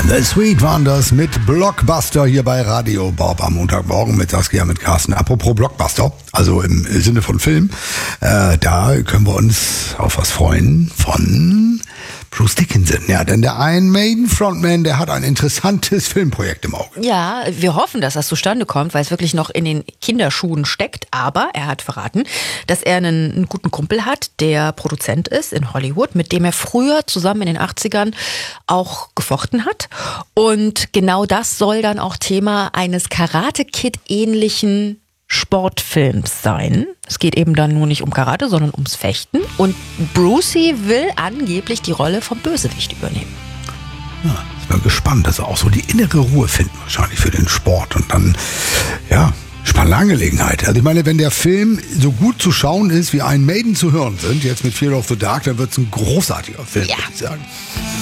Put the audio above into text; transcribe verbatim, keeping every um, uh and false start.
The Sweet waren das mit Blockbuster hier bei Radio Bob am Montagmorgen mit Saskia, mit Carsten. Apropos Blockbuster, also im Sinne von Film, äh, da können wir uns auf was freuen von Bruce Dickinson. Ja, denn der Iron Maiden Frontman, der hat ein interessantes Filmprojekt im Auge. Ja, wir hoffen, dass das zustande kommt, weil es wirklich noch in den Kinderschuhen steckt. Aber er hat verraten, dass er einen, einen guten Kumpel hat, der Produzent ist in Hollywood, mit dem er früher zusammen in den achtzigern auch gefochten hat. Und genau das soll dann auch Thema eines Karate-Kid-ähnlichen Sportfilms sein. Es geht eben dann nur nicht um Karate, sondern ums Fechten. Und Brucey will angeblich die Rolle vom Bösewicht übernehmen. Ja, ich bin gespannt. Also auch so die innere Ruhe finden wahrscheinlich für den Sport. Und dann, ja, spannende Angelegenheit. Also ich meine, wenn der Film so gut zu schauen ist, wie Iron Maiden zu hören sind, jetzt mit Fear of the Dark, dann wird es ein großartiger Film, ja. würde ich sagen.